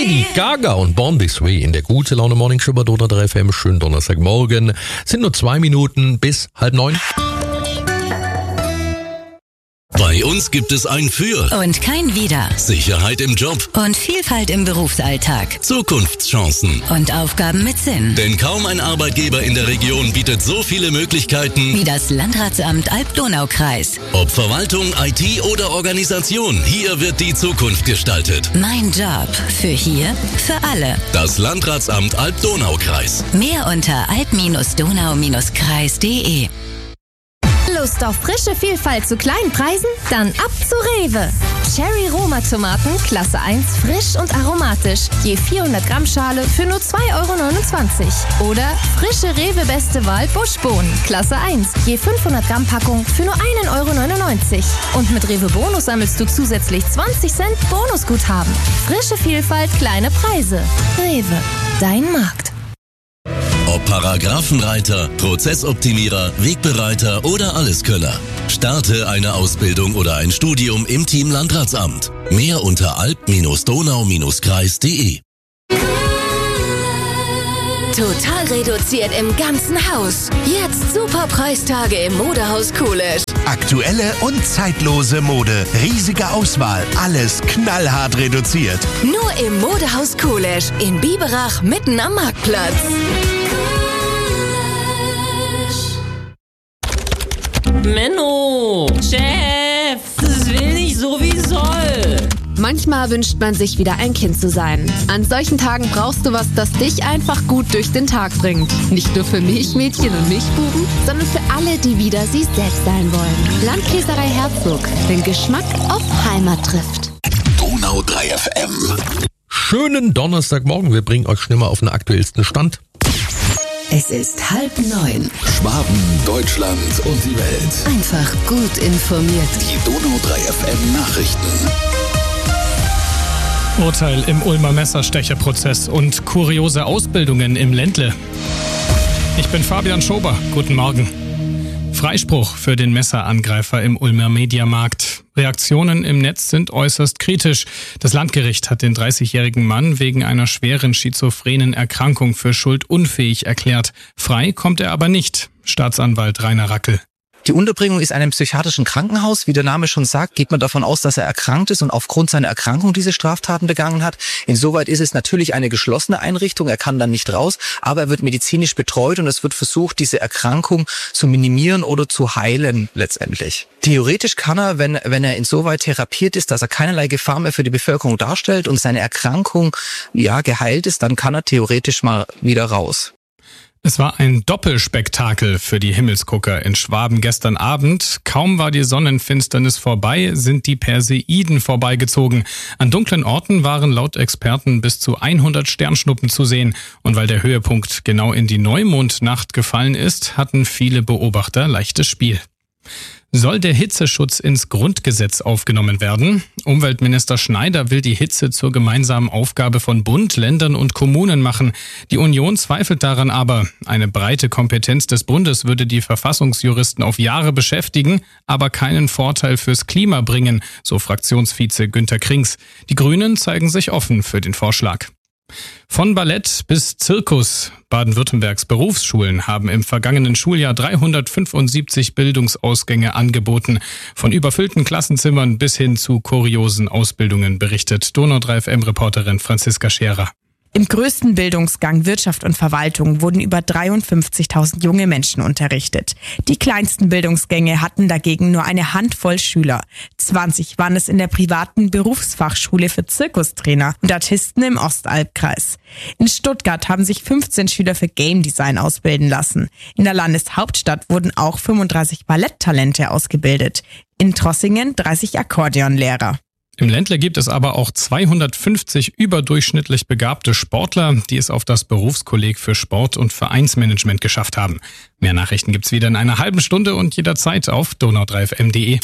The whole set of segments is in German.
Lady Gaga und Born This Way in der Gute Laune Morning Show bei Donau 3 FM. Schönen Donnerstagmorgen. Sind nur 2 Minuten bis 8:30. Bei uns gibt es ein Für und kein Wider. Sicherheit im Job Und Vielfalt im Berufsalltag. Zukunftschancen. Und Aufgaben mit Sinn. Denn kaum ein Arbeitgeber in der Region bietet so viele Möglichkeiten Wie das Landratsamt Alb-Donau-Kreis. Ob Verwaltung, IT oder Organisation, hier wird die Zukunft gestaltet. Mein Job. Für hier, für alle. Das Landratsamt Alb-Donau-Kreis. Mehr unter alb-donau-kreis.de. Lust auf frische Vielfalt zu kleinen Preisen? Dann ab zu Rewe. Cherry Roma Tomaten, Klasse 1, frisch und aromatisch. Je 400 Gramm Schale für nur 2,29 €. Oder frische Rewe Beste Wahl Buschbohnen, Klasse 1, je 500 Gramm Packung für nur 1,99 €. Und mit Rewe Bonus sammelst du zusätzlich 20 Cent Bonusguthaben. Frische Vielfalt, kleine Preise. Rewe, dein Markt. Ob Paragraphenreiter, Prozessoptimierer, Wegbereiter oder Alleskönner. Starte eine Ausbildung oder ein Studium im Team Landratsamt. Mehr unter alb-donau-kreis.de. Total reduziert im ganzen Haus. Jetzt super Preistage im Modehaus Kulisch. Aktuelle und zeitlose Mode. Riesige Auswahl. Alles knallhart reduziert. Nur im Modehaus Kulisch in Biberach mitten am Marktplatz. Menno, Chef, das will nicht so wie soll. Manchmal wünscht man sich wieder ein Kind zu sein. An solchen Tagen brauchst du was, das dich einfach gut durch den Tag bringt. Nicht nur für Milchmädchen und Milchbuben, sondern für alle, die wieder sie selbst sein wollen. Landkäserei Herzog, wenn Geschmack auf Heimat trifft. Donau 3 FM. Schönen Donnerstagmorgen. Wir bringen euch schnell mal auf den aktuellsten Stand. Es ist 8:30. Schwaben, Deutschland und die Welt. Einfach gut informiert. Die Donau 3 FM Nachrichten. Urteil im Ulmer Messerstecherprozess und kuriose Ausbildungen im Ländle. Ich bin Fabian Schober. Guten Morgen. Freispruch für den Messerangreifer im Ulmer Mediamarkt. Reaktionen im Netz sind äußerst kritisch. Das Landgericht hat den 30-jährigen Mann wegen einer schweren schizophrenen Erkrankung für schuldunfähig erklärt. Frei kommt er aber nicht. Staatsanwalt Rainer Rackel. Die Unterbringung ist in einem psychiatrischen Krankenhaus. Wie der Name schon sagt, geht man davon aus, dass er erkrankt ist und aufgrund seiner Erkrankung diese Straftaten begangen hat. Insoweit ist es natürlich eine geschlossene Einrichtung. Er kann dann nicht raus, aber er wird medizinisch betreut und es wird versucht, diese Erkrankung zu minimieren oder zu heilen letztendlich. Theoretisch kann er, wenn er insoweit therapiert ist, dass er keinerlei Gefahr mehr für die Bevölkerung darstellt und seine Erkrankung geheilt ist, dann kann er theoretisch mal wieder raus. Es war ein Doppelspektakel für die Himmelsgucker in Schwaben gestern Abend. Kaum war die Sonnenfinsternis vorbei, sind die Perseiden vorbeigezogen. An dunklen Orten waren laut Experten bis zu 100 Sternschnuppen zu sehen. Und weil der Höhepunkt genau in die Neumondnacht gefallen ist, hatten viele Beobachter leichtes Spiel. Soll der Hitzeschutz ins Grundgesetz aufgenommen werden? Umweltminister Schneider will die Hitze zur gemeinsamen Aufgabe von Bund, Ländern und Kommunen machen. Die Union zweifelt daran aber. Eine breite Kompetenz des Bundes würde die Verfassungsjuristen auf Jahre beschäftigen, aber keinen Vorteil fürs Klima bringen, so Fraktionsvize Günter Krings. Die Grünen zeigen sich offen für den Vorschlag. Von Ballett bis Zirkus. Baden-Württembergs Berufsschulen haben im vergangenen Schuljahr 375 Bildungsausgänge angeboten. Von überfüllten Klassenzimmern bis hin zu kuriosen Ausbildungen berichtet Donau 3 FM-Reporterin Franziska Scherer. Im größten Bildungsgang Wirtschaft und Verwaltung wurden über 53.000 junge Menschen unterrichtet. Die kleinsten Bildungsgänge hatten dagegen nur eine Handvoll Schüler. 20 waren es in der privaten Berufsfachschule für Zirkustrainer und Artisten im Ostalbkreis. In Stuttgart haben sich 15 Schüler für Game Design ausbilden lassen. In der Landeshauptstadt wurden auch 35 Balletttalente ausgebildet. In Trossingen 30 Akkordeonlehrer. Im Ländle gibt es aber auch 250 überdurchschnittlich begabte Sportler, die es auf das Berufskolleg für Sport- und Vereinsmanagement geschafft haben. Mehr Nachrichten gibt's wieder in einer halben Stunde und jederzeit auf donau3fm.de.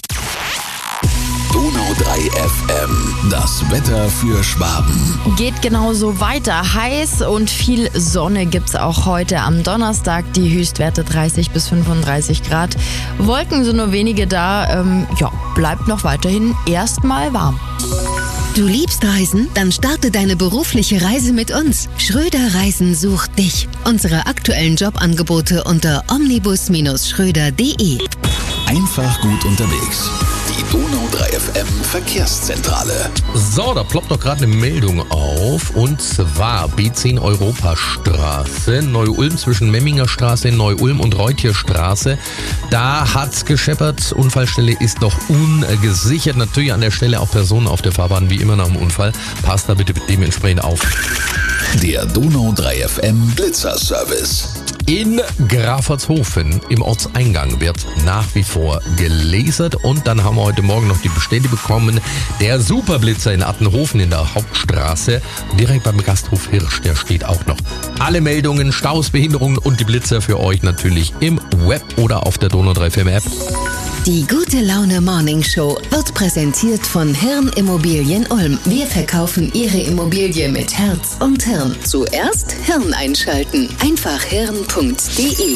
Donau 3 FM, das Wetter für Schwaben. Geht genauso weiter. Heiß und viel Sonne gibt's auch heute am Donnerstag. Die Höchstwerte 30 bis 35 Grad. Wolken sind nur wenige da. Bleibt noch weiterhin erstmal warm. Du liebst Reisen? Dann starte deine berufliche Reise mit uns. Schröder Reisen sucht dich. Unsere aktuellen Jobangebote unter omnibus-schröder.de. Einfach gut unterwegs. Die Donau 3 FM Verkehrszentrale. So, da ploppt doch gerade eine Meldung auf. Und zwar B10 Europastraße, Neu-Ulm zwischen Memminger Straße in Neu-Ulm und Reutierstraße. Da hat's gescheppert. Unfallstelle ist noch ungesichert. Natürlich an der Stelle auch Personen auf der Fahrbahn, wie immer nach dem Unfall. Passt da bitte dementsprechend auf. Der Donau 3 FM Blitzerservice. In Graffertshofen im Ortseingang wird nach wie vor gelasert und dann haben wir heute Morgen noch die Bestätigung bekommen, der Superblitzer in Attenhofen in der Hauptstraße, direkt beim Gasthof Hirsch, der steht auch noch. Alle Meldungen, Staus, Behinderungen und die Blitzer für euch natürlich im Web oder auf der Donau 3 FM App. Die Gute Laune Morning Show wird präsentiert von Hirn Immobilien Ulm. Wir verkaufen Ihre Immobilie mit Herz und Hirn. Zuerst Hirn einschalten. Einfach hirn.de